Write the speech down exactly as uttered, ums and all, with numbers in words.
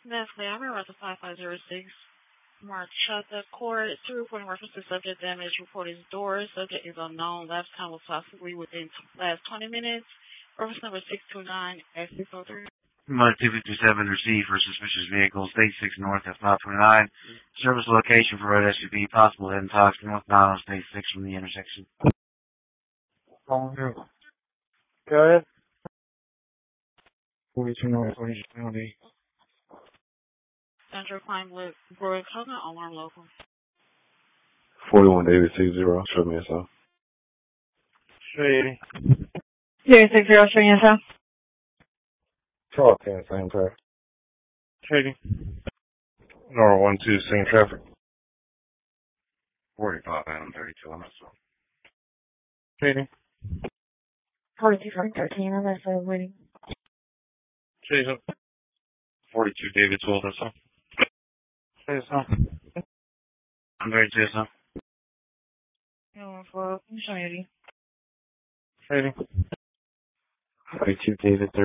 Nestle, I'm at the five five zero six. Mark shut the court. Two reporting reference to subject damage. Report is doors. Subject is unknown. Last time was possibly within t- last twenty minutes. Reference number six two nine X six oh three. Mud two fifty-seven received for suspicious vehicle. State six North F five twenty-nine. Service location for road S U V. Possible head and talks northbound on State six from the intersection. Calling you. Go ahead. forty-two North Orange County. Central Crime with Brooke. Hold on, alarm local. forty-one David six zero. Show me yourself. Shady. Zero six zero, showing yourself. Talk ten, same traffic. Shady. Nora one two, same traffic. forty-five Adam thirty-two. I'm not Shady. forty-two from thirteen, I'm also waiting. Shady. forty-two David twelve. That's all. Shady, son. I'm thirty-two, son. No, for, I'm showing you. Shady. forty-two David